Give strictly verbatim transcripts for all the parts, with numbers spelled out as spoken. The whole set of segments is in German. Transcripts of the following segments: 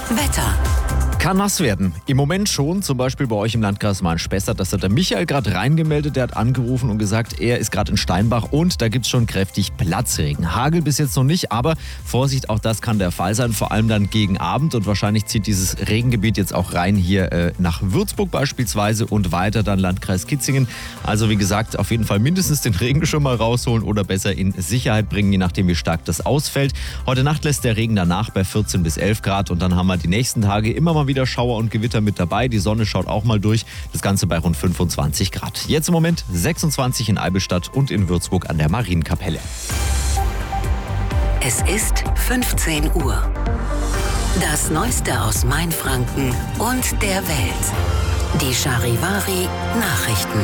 Wetter. Kann nass werden. Im Moment schon, zum Beispiel bei euch im Landkreis Main-Spessart. Das hat der Michael gerade reingemeldet. Der hat angerufen und gesagt, er ist gerade in Steinbach und da gibt es schon kräftig Platzregen. Hagel bis jetzt noch nicht, aber Vorsicht, auch das kann der Fall sein. Vor allem dann gegen Abend und wahrscheinlich zieht dieses Regengebiet jetzt auch rein hier äh, nach Würzburg beispielsweise und weiter dann Landkreis Kitzingen. Also wie gesagt, auf jeden Fall mindestens den Regenschirm mal rausholen oder besser in Sicherheit bringen, je nachdem wie stark das ausfällt. Heute Nacht lässt der Regen danach bei vierzehn bis elf Grad und dann haben wir die nächsten Tage immer mal wieder Schauer und Gewitter mit dabei. Die Sonne schaut auch mal durch. Das Ganze bei rund fünfundzwanzig Grad. Jetzt im Moment sechsundzwanzig in Eibenstadt und in Würzburg an der Marienkapelle. Es ist fünfzehn Uhr. Das Neueste aus Mainfranken und der Welt. Die Charivari Nachrichten.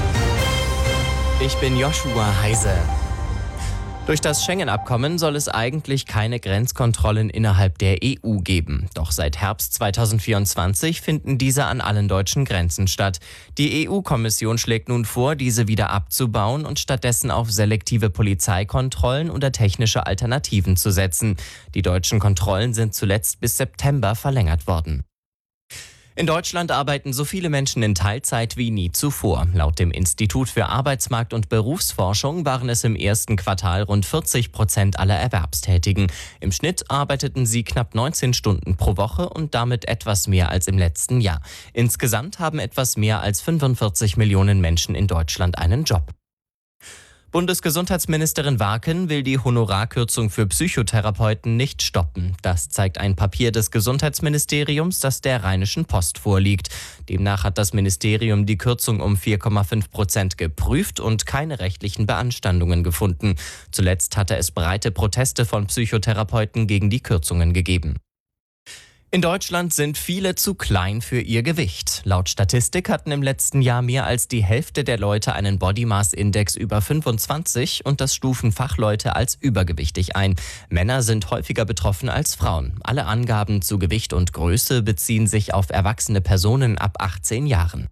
Ich bin Joshua Heise. Durch das Schengen-Abkommen soll es eigentlich keine Grenzkontrollen innerhalb der E U geben. Doch seit Herbst zweitausendvierundzwanzig finden diese an allen deutschen Grenzen statt. Die E U-Kommission schlägt nun vor, diese wieder abzubauen und stattdessen auf selektive Polizeikontrollen oder technische Alternativen zu setzen. Die deutschen Kontrollen sind zuletzt bis September verlängert worden. In Deutschland arbeiten so viele Menschen in Teilzeit wie nie zuvor. Laut dem Institut für Arbeitsmarkt- und Berufsforschung waren es im ersten Quartal rund vierzig Prozent aller Erwerbstätigen. Im Schnitt arbeiteten sie knapp neunzehn Stunden pro Woche und damit etwas mehr als im letzten Jahr. Insgesamt haben etwas mehr als fünfundvierzig Millionen Menschen in Deutschland einen Job. Bundesgesundheitsministerin Warken will die Honorarkürzung für Psychotherapeuten nicht stoppen. Das zeigt ein Papier des Gesundheitsministeriums, das der Rheinischen Post vorliegt. Demnach hat das Ministerium die Kürzung um vier Komma fünf Prozent geprüft und keine rechtlichen Beanstandungen gefunden. Zuletzt hatte es breite Proteste von Psychotherapeuten gegen die Kürzungen gegeben. In Deutschland sind viele zu klein für ihr Gewicht. Laut Statistik hatten im letzten Jahr mehr als die Hälfte der Leute einen Body Mass Index über fünfundzwanzig und das stufen Fachleute als übergewichtig ein. Männer sind häufiger betroffen als Frauen. Alle Angaben zu Gewicht und Größe beziehen sich auf erwachsene Personen ab achtzehn Jahren.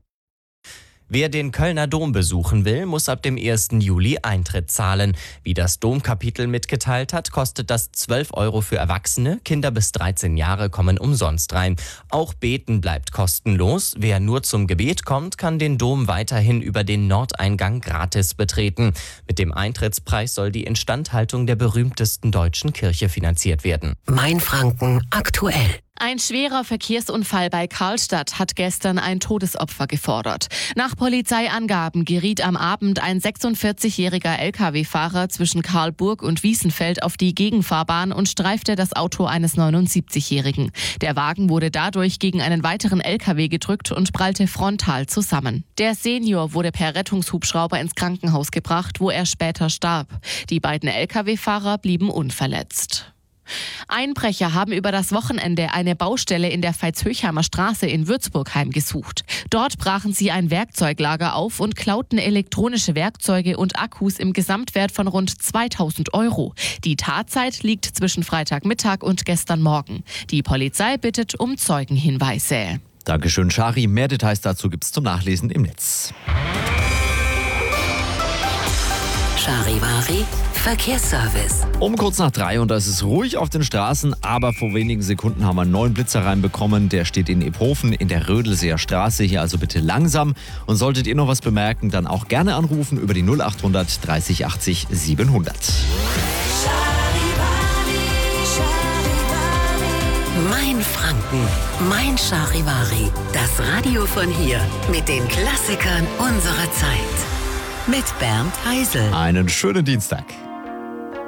Wer den Kölner Dom besuchen will, muss ab dem ersten Juli Eintritt zahlen. Wie das Domkapitel mitgeteilt hat, kostet das zwölf Euro für Erwachsene. Kinder bis dreizehn Jahre kommen umsonst rein. Auch Beten bleibt kostenlos. Wer nur zum Gebet kommt, kann den Dom weiterhin über den Nordeingang gratis betreten. Mit dem Eintrittspreis soll die Instandhaltung der berühmtesten deutschen Kirche finanziert werden. Mainfranken aktuell. Ein schwerer Verkehrsunfall bei Karlstadt hat gestern ein Todesopfer gefordert. Nach Polizeiangaben geriet am Abend ein sechsundvierzigjähriger L K W-Fahrer zwischen Karlburg und Wiesenfeld auf die Gegenfahrbahn und streifte das Auto eines neunundsiebzigjährigen. Der Wagen wurde dadurch gegen einen weiteren L K W gedrückt und prallte frontal zusammen. Der Senior wurde per Rettungshubschrauber ins Krankenhaus gebracht, wo er später starb. Die beiden L K W-Fahrer blieben unverletzt. Einbrecher haben über das Wochenende eine Baustelle in der Veitshöchheimer Straße in Würzburg heimgesucht. Dort brachen sie ein Werkzeuglager auf und klauten elektronische Werkzeuge und Akkus im Gesamtwert von rund zweitausend Euro. Die Tatzeit liegt zwischen Freitagmittag und gestern Morgen. Die Polizei bittet um Zeugenhinweise. Dankeschön, Shari. Mehr Details dazu gibt's zum Nachlesen im Netz. Charivari Verkehrsservice. Um kurz nach drei und da ist es ruhig auf den Straßen, aber vor wenigen Sekunden haben wir einen neuen Blitzer reinbekommen. Der steht in Iphofen in der Rödelseer Straße. Hier also bitte langsam. Und solltet ihr noch was bemerken, dann auch gerne anrufen über die null achthundert dreißig achtzig siebenhundert. Mainfranken, mein Charivari. Das Radio von hier mit den Klassikern unserer Zeit. Mit Bernd Heisel. Einen schönen Dienstag.